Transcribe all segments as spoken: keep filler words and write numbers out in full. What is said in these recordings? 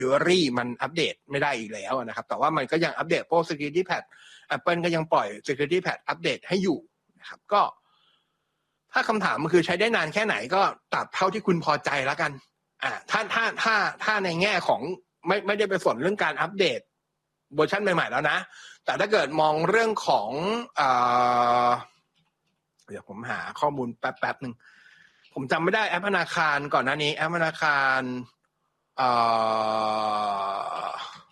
security มันอัปเดตไม่ได้อีกแล้วนะครับแต่ว่ามันก็ยังอัปเดตพวก security patch Apple ก็ยังปล่อย security patch อัปเดตให้อยู่นะครับก็ถ้าคำถามมันคือใช้ได้นานแค่ไหนก็ตัดเท่าที่คุณพอใจแล้วกันอ่าถ้าถ้าถ้าถ้าในแง่ของไม่ไม่ได้ไปสนเรื่องการอัปเดตเวอร์ชันใหม่ๆแล้วนะแต่ถ้าเกิดมองเรื่องของอ่าเดี๋ยวผมหาข้อมูลแป๊บๆนึงผมจำไม่ได้แอปธนาคารก่อนหน้านี้แอปธนาคารเอ่อ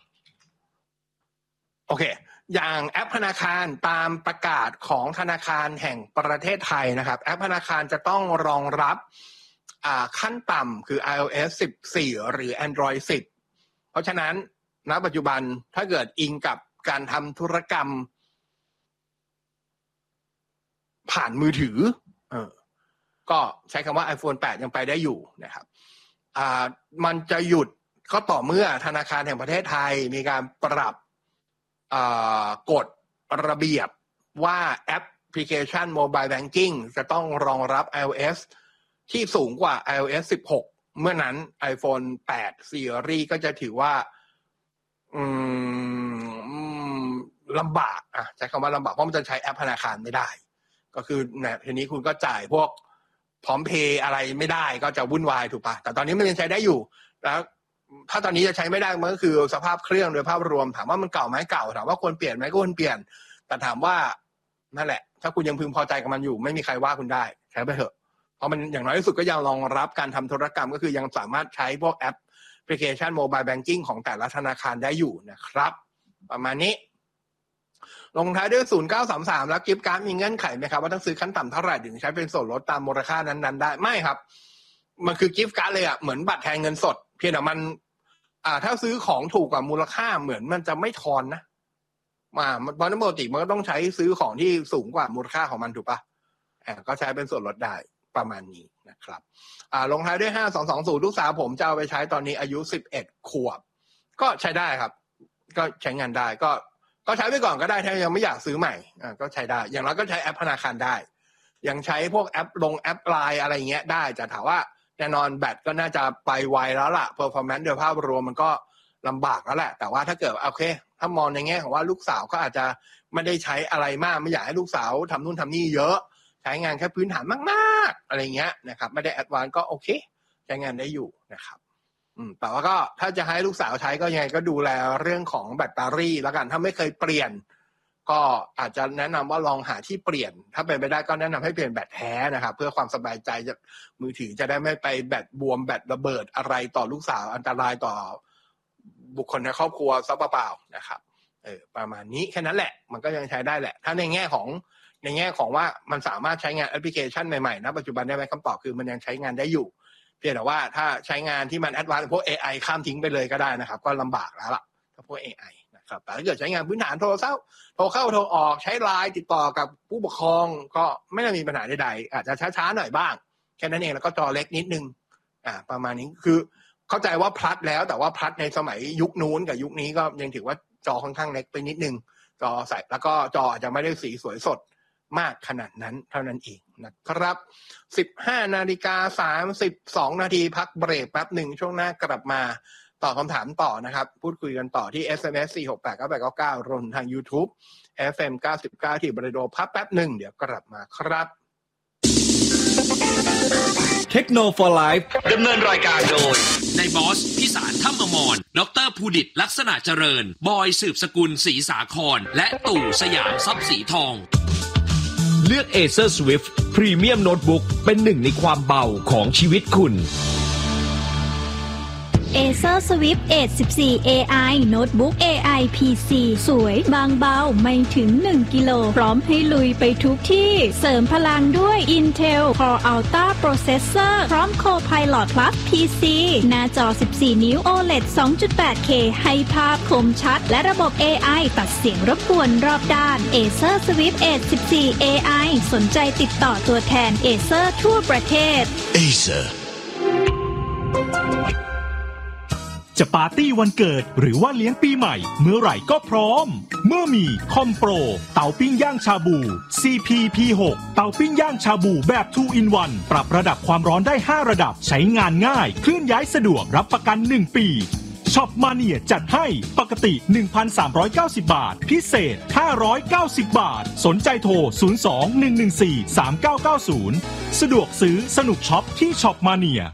โอเคอย่างแอปธนาคารตามประกาศของธนาคารแห่งประเทศไทยนะครับแอปธนาคารจะต้องรองรับอ่าขั้นต่ำคือ iOS สิบสี่หรือ Android สิบเพราะฉะนั้นณปัจจุบันถ้าเกิดอิงกับการทำธุรกรรมผ่านมือถือเออก็ใช้คำว่า iPhone แปดยังไปได้อยู่นะครับอ่ามันจะหยุดก็ต่อเมื่อธนาคารแห่งประเทศไทยมีการปรับอ่ากฎระเบียบว่าแอปพลิเคชัน Mobile Banking จะต้องรองรับ iOS ที่สูงกว่า iOS สิบหกเมื่อนั้น iPhone แปด Series ก็จะถือว่าอืมลำบากอ่ะใช้คำว่าลำบากเพราะมันจะใช้แอปธนาคารไม่ได้ก็คือเนี่ยทีนี้คุณก็จ่ายพวกพร้อมเพย์อะไรไม่ได้ก็จะวุ่นวายถูกปะแต่ตอนนี้มันยังใช้ได้อยู่แล้วถ้าตอนนี้จะใช้ไม่ได้มันก็คือสภาพเครื่องโดยภาพรวมถามว่ามันเก่าไหมเก่าถามว่าควรเปลี่ยนไหมก็ควรเปลี่ยนแต่ถามว่านั่นแหละถ้าคุณยังพึงพอใจกับมันอยู่ไม่มีใครว่าคุณได้ใช้ไปเถอะเพราะมันอย่างน้อยที่สุดก็ยังรองรับการทำธุรกรรมก็คือยังสามารถใช้พวกแอปพลิเคชัน Mobile Banking ของแต่ละธนาคารได้อยู่นะครับประมาณนี้ลงท้ายด้วยศูนย์เก้าสามสามแล้วกิฟต์การ์ดมีเงื่อนไขไหมครับว่าต้องซื้อขั้นต่ำเท่าไหร่ถึงใช้เป็นส่วนลดตามมูลค่านั้นๆได้ไม่ครับมันคือกิฟต์การ์ดเลยอ่ะเหมือนบัตรแทนเงินสดเพียงแต่มันอ่าถ้าซื้อของถูกกว่ามูลค่าเหมือนมันจะไม่ทอนนะมาเพราะปกติมันก็ต้องใช้ซื้อของที่สูงกว่ามูลค่าของมันถูกปะอ่าก็ใช้เป็นส่วนลดได้ประมาณนี้นะครับอ่าลงท้ายด้วยห้าสองสองศูนย์ลูกสาวผมจะเอาไปใช้ตอนนี้อายุสิบเอ็ดขวบก็ใช้ได้ครับก็ใช้งานได้ก็ก็ใช้ไปก่อนก็ได้ถ้ายังไม่อยากซื้อใหม่อ่าก็ใช้ได้อย่างน้อยก็ใช้แอปธนาคารได้ยังใช้พวกแอปลงแอปไลน์อะไรเงี้ยได้จะถามว่าแน่นอนแบตก็น่าจะไปไวแล้วล่ะ performance โดยภาพรวมมันก็ลำบากแล้วแหละแต่ว่าถ้าเกิดโอเคถ้ามองในแง่ของว่าลูกสาวก็อาจจะไม่ได้ใช้อะไรมากไม่อยากให้ลูกสาวทำนู่นทำนี่เยอะใช้งานแค่พื้นฐานมากๆอะไรเงี้ยนะครับไม่ได้แอดวานซ์ก็โอเคใช้งานได้อยู่นะครับอืมแต่ว่าก็ถ้าจะให้ลูกสาวใช้ก็ยังไงก็ดูแลเรื่องของแบตเตอรี่แล้วกันถ้าไม่เคยเปลี่ยนก็อาจจะแนะนำว่าลองหาที่เปลี่ยนถ้าเป็นไปได้ก็แนะนำให้เปลี่ยนแบตแท้นะครับเพื่อความสบายใจจะมือถือจะได้ไม่ไปแบตบวมแบตระเบิดอะไรต่อลูกสาวอันตรายต่อบุคคลในครอบครัวซะเปล่าๆนะครับเออประมาณนี้แค่นั้นแหละมันก็ยังใช้ได้แหละถ้าในแง่ของในแง่ของว่ามันสามารถใช้งานแอปพลิเคชันใหม่ๆนะปัจจุบันได้ไหมคำตอบคือมันยังใช้งานได้อยู่เพียงแต่ว่าถ้าใช้งานที่มันแอดวานซ์พวก เอ ไอ ข้ามทิ้งไปเลยก็ได้นะครับก็ลำบากแล้วล่ะถ้าพวก เอ ไอ นะครับแต่ถ้าเกิดใช้งานพื้นฐานโทรเข้าโทรเข้าโทรออกใช้ไลน์ติดต่อกับผู้ปกครองก็ไม่ได้มีปัญหาใดๆอาจจะช้าๆหน่อยบ้างแค่นั้นเองแล้วก็จอเล็กนิดนึงอ่าประมาณนี้คือเข้าใจว่าพลัดแล้วแต่ว่าพลัดในสมัยยุคนู้นกับยุคนี้ก็ยังถือว่าจอค่อนข้างเล็กไปนิดนึงจอใส่แล้วก็จออาจจะไม่ได้สีสวยสดมากขนาดนั้นเท่านั้นเองนะครับ สิบห้านาฬิกาสามสิบสองนาทีพักเบรกแป๊บหนึ่งช่วงหน้ากลับมาตอบคำถามต่อนะครับพูดคุยกันต่อที่ เอส เอ็ม เอส สี่ หก แปด เก้า แปด เก้า เก้ารวมทาง YouTube เอฟ เอ็ม เก้าสิบเก้า ที่บริโดพักแป๊บหนึ่งเดี๋ยวกลับมาครับเทคโนโลยี Life ดำเนินรายการโดยนายบอสพิสารถ้ำอมรดรภูดิตลักษณะเจริญบอยสืบสกุลศรีสาครและตู่สยามทรัพย์สีทองเลือก Acer Swift Premium Notebook เป็นหนึ่งในความเบาของชีวิตคุณ Acer Swift เอท สิบสี่ เอ ไอ Notebook เอ ไอ พี ซี สวยบางเบาไม่ถึงหนึ่งกิโลพร้อมให้ลุยไปทุกที่เสริมพลังด้วย Intel Core Ultra Processor พร้อม Copilot Plus พี ซี หน้าจอสิบสี่นิ้ว โอ แอล อี ดี สองจุดแปดเค ให้ภาพคมชัดและระบบ เอ ไอ ตัดเสียงรบกวนรอบด้าน Acer Swift เอท สิบสี่ เอ ไอ สนใจติดต่อตัวแทน Acer ทั่วประเทศ Acer จะปาร์ตี้วันเกิดหรือว่าเลี้ยงปีใหม่เมื่อไหร่ก็พร้อมเมื่อมีคอมโปรเตาปิ้งย่างชาบู ซี พี พี หก เตาปิ้งย่างชาบูแบบ ทู อิน วัน ปรับระดับความร้อนได้ห้าระดับใช้งานง่ายเคลื่อนย้ายสะดวกรับประกันหนึ่งปีช็อปมาเนียจัดให้ปกติ หนึ่งพันสามร้อยเก้าสิบ บาทพิเศษห้าร้อยเก้าสิบบาทสนใจโทรศูนย์ สอง หนึ่ง หนึ่ง สี่ สาม เก้า เก้า ศูนย์สะดวกซื้อสนุกช็อปที่ช็อปมาเนีย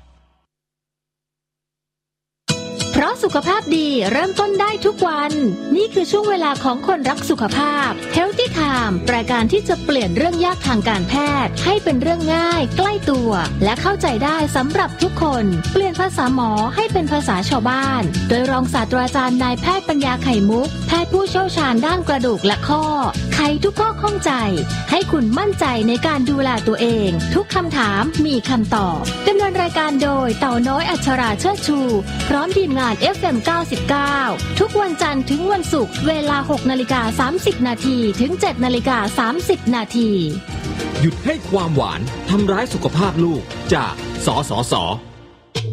เพราะสุขภาพดีเริ่มต้นได้ทุกวันนี่คือช่วงเวลาของคนรักสุขภาพ Healthy Time รายการที่จะเปลี่ยนเรื่องยากทางการแพทย์ให้เป็นเรื่องง่ายใกล้ตัวและเข้าใจได้สำหรับทุกคนเปลี่ยนภาษาหมอให้เป็นภาษาชาวบ้านโดยรองศาสตราจารย์นายแพทย์ปัญญาไข่มุกแพทย์ผู้เชี่ยวชาญด้านกระดูกและข้อไขทุกข้อข้องใจให้คุณมั่นใจในการดูแลตัวเองทุกคำถามมีคำตอบดำเนินรายการโดยเต่าน้อยอัชราเชิดชูพร้อมทีมงาน เอฟ เอ็ม เก้าสิบเก้า ทุกวันจันทร์ถึงวันศุกร์เวลา หกนาฬิกาสามสิบ นาทีถึง เจ็ดนาฬิกาสามสิบ นาทีหยุดให้ความหวานทำร้ายสุขภาพลูกจากสสส